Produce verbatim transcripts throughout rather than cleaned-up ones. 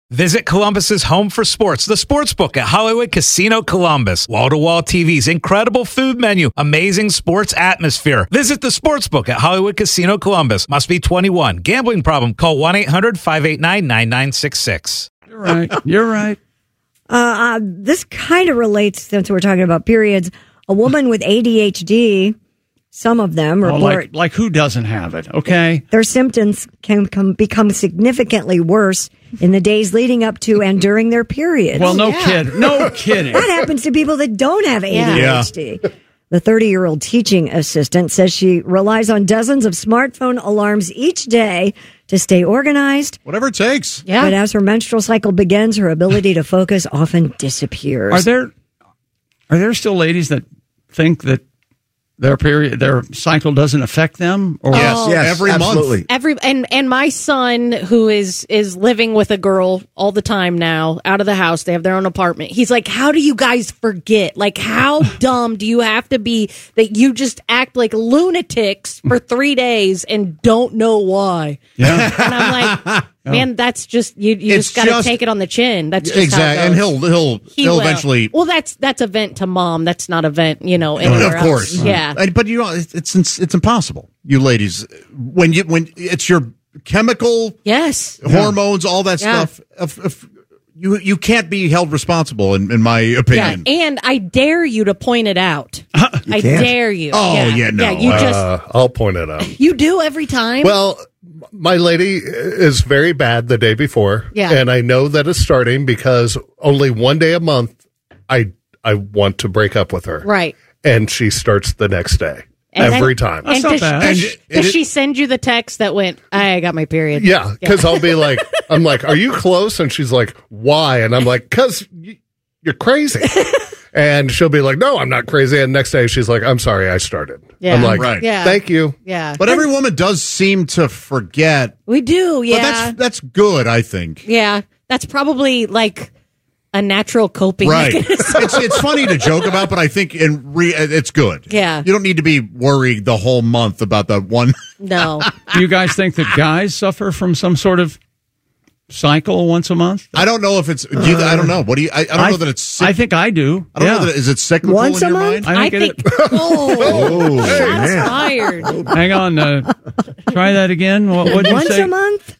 Visit Columbus's home for sports, the Sportsbook at Hollywood Casino Columbus. Wall-to-wall T Vs, incredible food menu, amazing sports atmosphere. Visit the Sportsbook at Hollywood Casino Columbus. Must be twenty-one. Gambling problem? Call one eight hundred five eight nine nine nine six six. You're right. You're right. Uh, uh, this kind of relates, since we're talking about periods. A woman with A D H D, some of them Oh, report like, like who doesn't have it? Okay. their symptoms can come, become significantly worse in the days leading up to and during their periods. Well, no kid. No kidding. That happens to people that don't have A D H D. Yeah. The thirty-year-old teaching assistant says she relies on dozens of smartphone alarms each day to stay organized. Whatever it takes. Yeah. But as her menstrual cycle begins, her ability to focus often disappears. Are there are there still ladies that think that their period, their cycle doesn't affect them? Or Yes, Oh. yes, every absolutely. month. Every and and my son, who is is living with a girl all the time now, out of the house, they have their own apartment. He's like, "How do you guys forget? Like, how dumb do you have to be that you just act like lunatics for three days and don't know why?" Yeah. And I'm like, "Man, that's just you. You It's just got to just- take it on the chin. That's just Exactly. How it And goes. he'll he'll He he'll will. eventually Well, that's that's a vent to mom. That's not a vent, you know. Anywhere of course. else. Yeah. And- But you know it's it's it's impossible. You ladies, when you when it's your chemical Yes. hormones, all that Yeah. stuff. If, if you you can't be held responsible, in, in my Yeah, opinion. and I dare you to point it out. I can't? dare you. Oh, yeah, no. Yeah, you just Uh, I'll point it out. you do every time. Well, my lady is very bad the day before. Yeah. And I know that it's starting because only one day a month I I want to break up with her. Right. And she starts the next day. And every then- time. And not does, bad. does, And she, it- does it- she send you the text that went, I got my period? Yeah, because I'll be like, I'm like, are you close? And she's like, why? And I'm like, because you're crazy. And she'll be like, no, I'm not crazy. And next day she's like, I'm sorry, I started. Yeah. I'm like, Right. Yeah. thank you. Yeah. But every woman does seem to forget. We do, yeah. But that's that's good, I think. yeah. That's probably like a natural coping Right. mechanism. it's it's funny to joke about, but I think in re- it's good. Yeah. You don't need to be worried the whole month about that one. No. do you guys think that guys suffer from some sort of cycle once a month? I don't know if it's. Do you, I don't know. What do you? I, I don't know that it's. Sick, I think I do. I don't yeah. know that it, is it cyclical Once in a your month? mind. I I think, think, it. oh, Oh, shots man. fired. Hang on. Uh, try that again. What would you Once say? a month?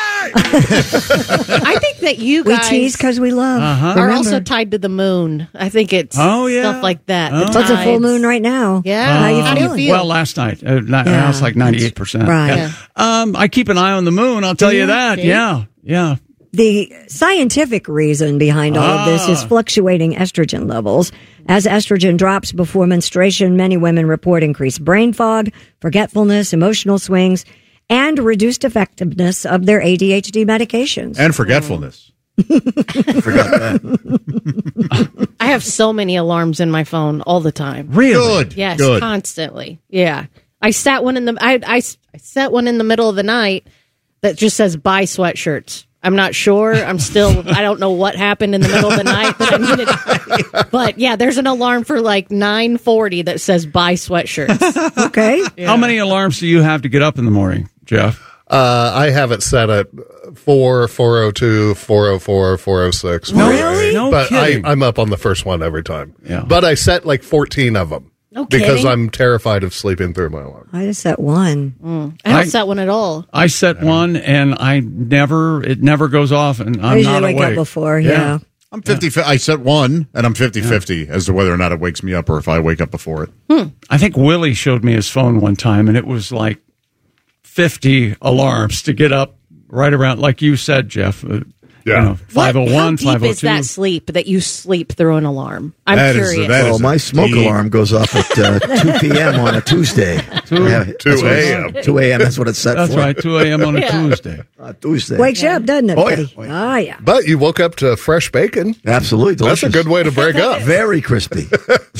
I think that you We guys tease because we love. Uh-huh. are Remember. also tied to the moon. I think it's Oh, yeah. stuff like that. Oh. The Well, it's a full tides. moon right now. Yeah. How you How do you feeling? feel? Well, last night. Uh, not, Yeah. Now it's like ninety-eight percent. Right. Yeah. Um, I keep an eye on the moon. I'll tell Do you you? that. See? Yeah. Yeah. The scientific reason behind all of this is Ah. fluctuating estrogen levels. As estrogen drops before menstruation, many women report increased brain fog, forgetfulness, emotional swings, and reduced effectiveness of their A D H D medications. And forgetfulness. Forgot that. I have so many alarms in my phone all the time. Really? Good. Yes, Good. constantly. Yeah. I sat one in the I, I, I set one in the middle of the night that just says buy sweatshirts. I'm not sure. I'm still I don't know what happened in the middle of the night that I needed. But yeah, there's an alarm for like nine forty that says buy sweatshirts. Okay. How many alarms do you have to get up in the morning, Jeff? Uh, I have it set at four, four oh two, four oh four, four oh six. No, Really? No But I, kidding. I'm up on the first one every time. Yeah. But I set like fourteen of them. No because kidding. I'm terrified of sleeping through my alarm. I just set one. I don't I- set one at all. I set one and I never, it never goes off and I I'm usually not wake awake. up before, yeah. I'm fifty. I set one, and I'm fifty-fifty as to whether or not it wakes me up or if I wake up before it. I think Willie showed me his phone one time and it was like fifty alarms to get up right around, like you said, Jeff. Uh, Yeah. You know, five oh one, How deep five oh is that two. sleep that you sleep through an alarm? I'm That is- curious. that is- Oh, my smoke deep. alarm goes off at uh, two p.m. on a Tuesday. Yeah, that's two what it's- a.m.. two a.m. That's what it's set That's for. right, two a.m. on a Yeah. Tuesday. Uh, Tuesday. Wakes you up, doesn't it, Oh, yeah. buddy? Oh, Oh, yeah. yeah. But you woke up to fresh bacon. Absolutely delicious. That's a good way to break up. Very crispy.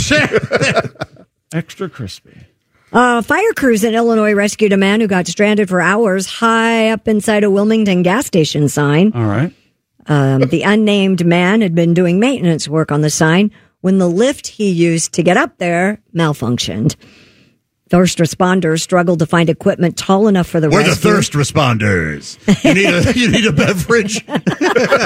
Extra crispy. Uh, fire crews in Illinois rescued a man who got stranded for hours high up inside a Wilmington gas station sign. All right. Um, the unnamed man had been doing maintenance work on the sign when the lift he used to get up there malfunctioned. First responders struggled to find equipment tall enough for the We're the rescue. thirst responders. You need a you need a beverage.